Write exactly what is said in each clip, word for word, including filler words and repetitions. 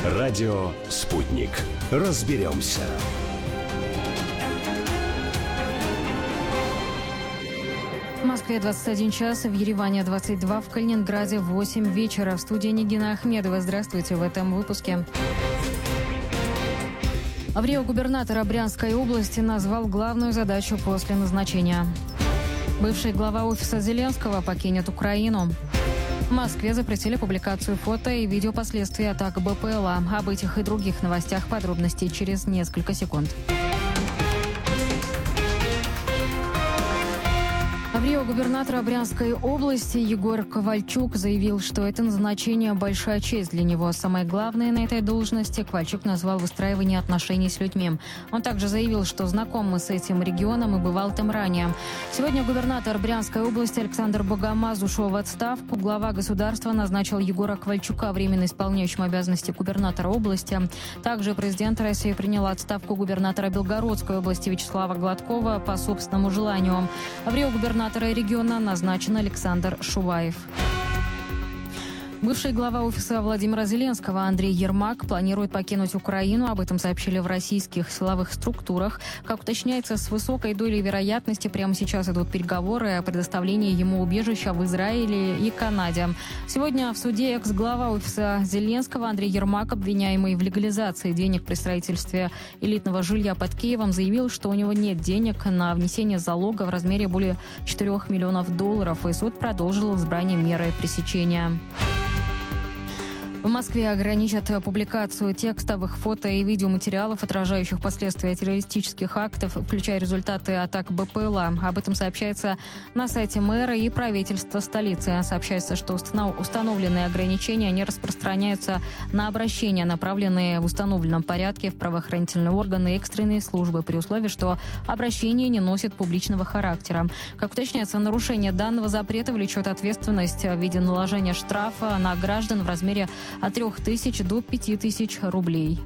Радио «Спутник». Разберемся. В Москве двадцать один час, в Ереване двадцать два, в Калининграде восемь вечера. В студии Нигина Ахмедова. Здравствуйте в этом выпуске. В Рио губернатор Брянской области назвал главную задачу после назначения. Бывший глава офиса Зеленского покинет Украину. В Москве запретили публикацию фото и видео последствий атак БПЛА. Об этих и других новостях подробностей через несколько секунд. В Рио губернатора Брянской области Егор Ковальчук заявил, что это назначение – большая честь для него. Самое главное на этой должности Ковальчук назвал выстраивание отношений с людьми. Он также заявил, что знаком с этим регионом и бывал там ранее. Сегодня губернатор Брянской области Александр Богомаз ушел в отставку. Глава государства назначил Егора Ковальчука временно исполняющим обязанности губернатора области. Также президент России принял отставку губернатора Белгородской области Вячеслава Гладкова по собственному желанию. В Рио губернатора региона назначен Александр Шуваев. Бывший глава офиса Владимира Зеленского Андрей Ермак планирует покинуть Украину. Об этом сообщили в российских силовых структурах. Как уточняется, с высокой долей вероятности прямо сейчас идут переговоры о предоставлении ему убежища в Израиле и Канаде. Сегодня в суде экс-глава офиса Зеленского Андрей Ермак, обвиняемый в легализации денег при строительстве элитного жилья под Киевом, заявил, что у него нет денег на внесение залога в размере более четырёх миллионов долларов, и суд продолжил избрание меры пресечения. В Москве ограничат публикацию текстовых, фото и видеоматериалов, отражающих последствия террористических актов, включая результаты атак БПЛА. Об этом сообщается на сайте мэра и правительства столицы. Сообщается, что установленные ограничения не распространяются на обращения, направленные в установленном порядке в правоохранительные органы и экстренные службы, при условии, что обращение не носит публичного характера. Как уточняется, нарушение данного запрета влечет ответственность в виде наложения штрафа на граждан в размере от трех тысяч до пяти тысяч рублей.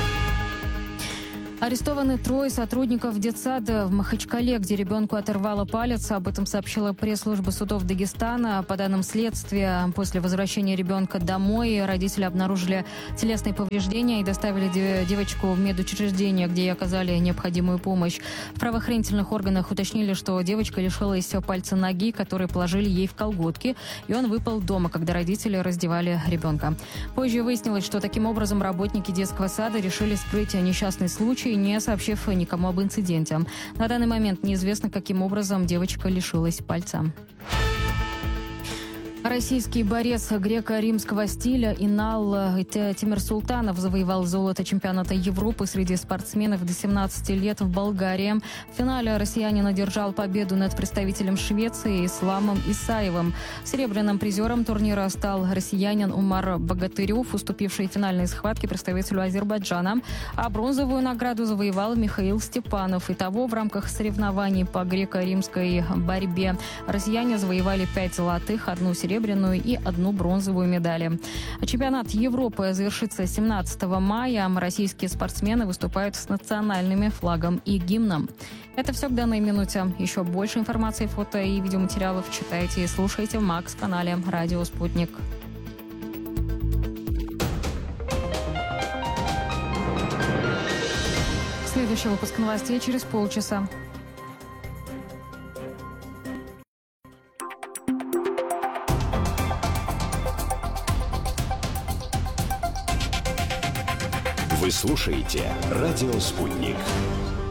Арестованы трое сотрудников детсада в Махачкале, где ребенку оторвало палец. Об этом сообщила пресс-служба судов Дагестана. По данным следствия, после возвращения ребенка домой родители обнаружили телесные повреждения и доставили девочку в медучреждение, где ей оказали необходимую помощь. В правоохранительных органах уточнили, что девочка лишилась пальца ноги, который положили ей в колготки, и он выпал дома, когда родители раздевали ребенка. Позже выяснилось, что таким образом работники детского сада решили скрыть несчастный случай, не сообщив никому об инциденте. На данный момент неизвестно, каким образом девочка лишилась пальца. Российский борец греко-римского стиля Инал Тимирсултанов завоевал золото чемпионата Европы среди спортсменов до семнадцати лет в Болгарии. В финале россиянин одержал победу над представителем Швеции Исламом Исаевым. Серебряным призером турнира стал россиянин Умар Богатырев, уступивший в финальной схватке представителю Азербайджана, а бронзовую награду завоевал Михаил Степанов. Итого в рамках соревнований по греко-римской борьбе россияне завоевали пять золотых, одну серебряную и одну бронзовую медали. Чемпионат Европы завершится семнадцатого мая. Российские спортсмены выступают с национальными флагом и гимном. Это все к данной минуте. Еще больше информации, фото и видеоматериалов читайте и слушайте в Макс-канале «Радио Спутник». Следующий выпуск новостей через полчаса. Вы слушаете «Радио Спутник».